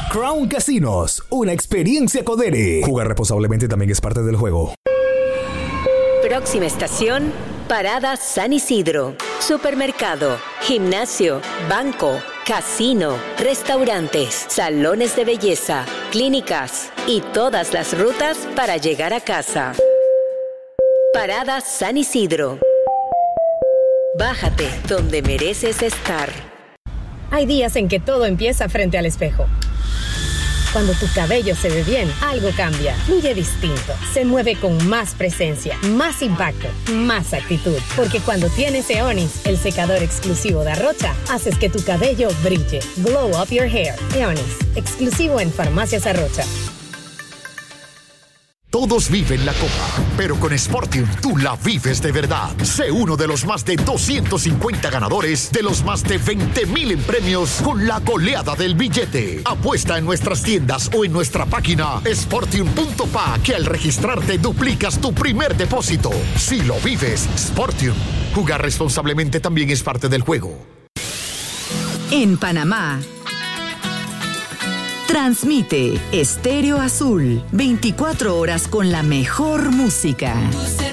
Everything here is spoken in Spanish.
Crown Casinos, una experiencia Codere. Jugar responsablemente también es parte del juego. Próxima estación, Parada San Isidro. Supermercado, gimnasio, banco, casino, restaurantes, salones de belleza, clínicas y todas las rutas para llegar a casa. Parada San Isidro. Bájate donde mereces estar. Hay días en que todo empieza frente al espejo. Cuando tu cabello se ve bien, algo cambia, fluye distinto, se mueve con más presencia, más impacto, más actitud. Porque cuando tienes Eonis, el secador exclusivo de Arrocha, haces que tu cabello brille. Glow up your hair. Eonis, exclusivo en Farmacias Arrocha. Todos viven la copa, pero con Sportium tú la vives de verdad. Sé uno de los más de 250 ganadores de los más de 20,000 en premios con la goleada del billete. Apuesta en nuestras tiendas o en nuestra página sportium.pa, que al registrarte duplicas tu primer depósito. Si lo vives, Sportium. Jugar responsablemente también es parte del juego. En Panamá, transmite Estéreo Azul, 24 horas con la mejor música.